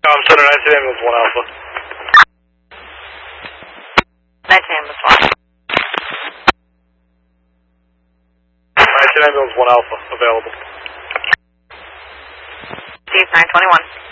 Center 19 ambulance 1 Alpha. 19 ambulance 1. 19 ambulance 1 Alpha available. Steve 921.